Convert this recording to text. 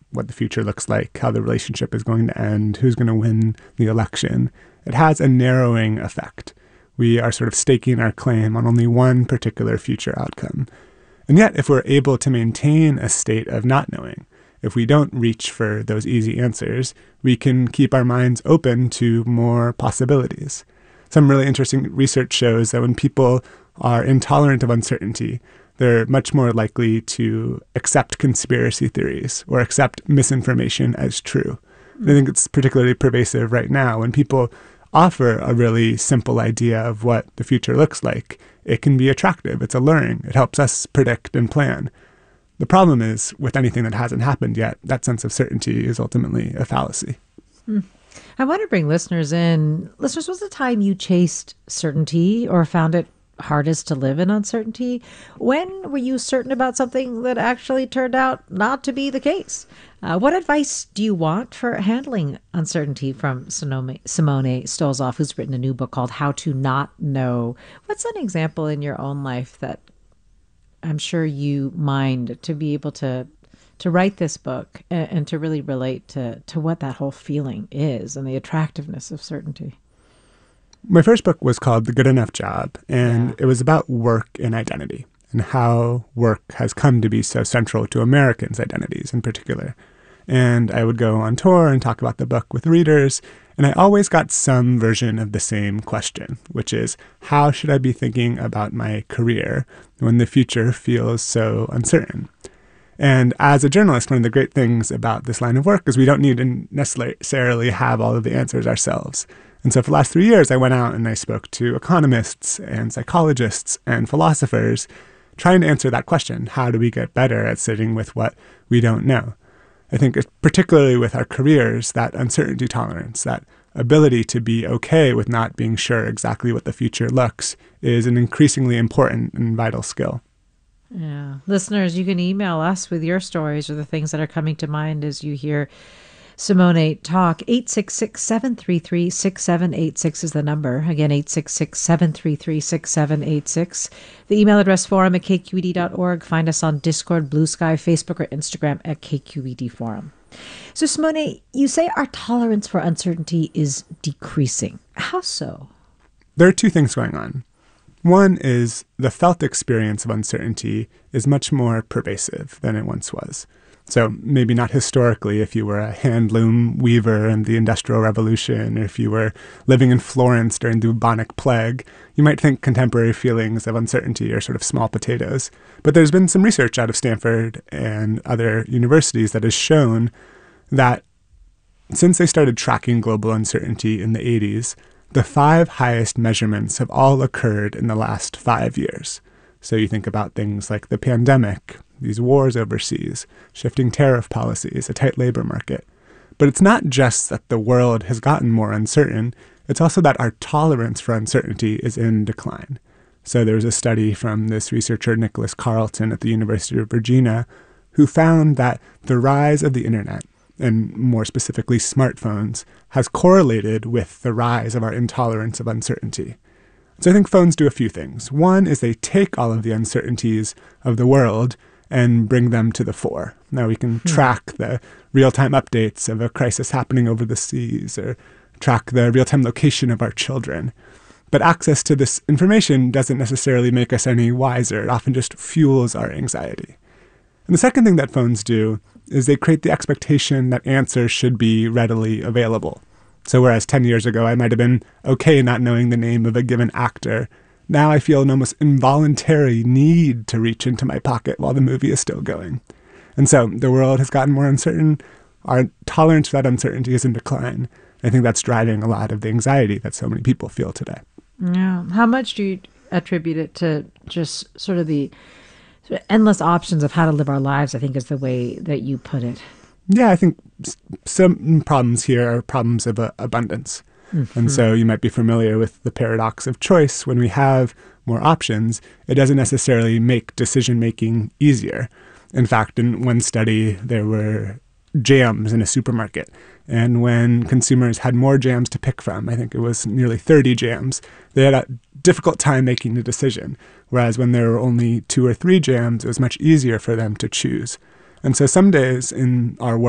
what the future looks like, how the relationship is going to end, who's going to win the election, it has a narrowing effect. We are sort of staking our claim on only one particular future outcome. And yet, if we're able to maintain a state of not knowing, if we don't reach for those easy answers, we can keep our minds open to more possibilities. Some really interesting research shows that when people are intolerant of uncertainty, they're much more likely to accept conspiracy theories or accept misinformation as true. And I think it's particularly pervasive right now when people offer a really simple idea of what the future looks like. It can be attractive. It's alluring. It helps us predict and plan. The problem is, with anything that hasn't happened yet, that sense of certainty is ultimately a fallacy. I want to bring listeners in. Listeners, was the time you chased certainty or found it hardest to live in uncertainty? When were you certain about something that actually turned out not to be the case? What advice do you want for handling uncertainty from Simone Stolzoff, who's written a new book called How to Not Know? What's an example in your own life that I'm sure you mind to be able to write this book and to really relate to what that whole feeling is and the attractiveness of certainty? My first book was called The Good Enough Job, and it was about work and identity and how work has come to be so central to Americans' identities in particular. And I would go on tour and talk about the book with readers, and I always got some version of the same question, which is, how should I be thinking about my career when the future feels so uncertain? And as a journalist, one of the great things about this line of work is we don't need to necessarily have all of the answers ourselves. And so for the last 3 years, I went out and I spoke to economists and psychologists and philosophers trying to answer that question. How do we get better at sitting with what we don't know? I think particularly with our careers, that uncertainty tolerance, that ability to be okay with not being sure exactly what the future looks is an increasingly important and vital skill. Yeah. Listeners, you can email us with your stories or the things that are coming to mind as you hear Simone talk. 866-733-6786 is the number. Again, 866-733-6786. The email address forum@kqed.org. Find us on Discord, Blue Sky, Facebook, or Instagram at KQED Forum. So Simone, you say our tolerance for uncertainty is decreasing. How so? There are two things going on. One is the felt experience of uncertainty is much more pervasive than it once was. So maybe not historically if you were a handloom weaver in the Industrial Revolution, or if you were living in Florence during the bubonic plague, you might think contemporary feelings of uncertainty are sort of small potatoes. But there's been some research out of Stanford and other universities that has shown that since they started tracking global uncertainty in the 80s, the 5 highest measurements have all occurred in the last 5 years. So you think about things like the pandemic, these wars overseas, shifting tariff policies, a tight labor market. But it's not just that the world has gotten more uncertain, it's also that our tolerance for uncertainty is in decline. So there was a study from this researcher, Nicholas Carlton at the University of Virginia, who found that the rise of the internet, and more specifically smartphones, has correlated with the rise of our intolerance of uncertainty. So I think phones do a few things. One is they take all of the uncertainties of the world and bring them to the fore. Now we can track the real-time updates of a crisis happening over the seas, or track the real-time location of our children. But access to this information doesn't necessarily make us any wiser. It often just fuels our anxiety. And the second thing that phones do is they create the expectation that answers should be readily available. So whereas 10 years ago I might have been okay not knowing the name of a given actor, now I feel an almost involuntary need to reach into my pocket while the movie is still going. And so the world has gotten more uncertain. Our tolerance for that uncertainty is in decline. I think that's driving a lot of the anxiety that so many people feel today. Yeah. How much do you attribute it to just sort of the endless options of how to live our lives, I think is the way that you put it? Yeah, I think some problems here are problems of abundance. And so you might be familiar with the paradox of choice. When we have more options, it doesn't necessarily make decision-making easier. In fact, in one study, there were jams in a supermarket. And when consumers had more jams to pick from, I think it was nearly 30 jams, they had a difficult time making the decision. Whereas when there were only 2 or 3 jams, it was much easier for them to choose. And so some days in our world,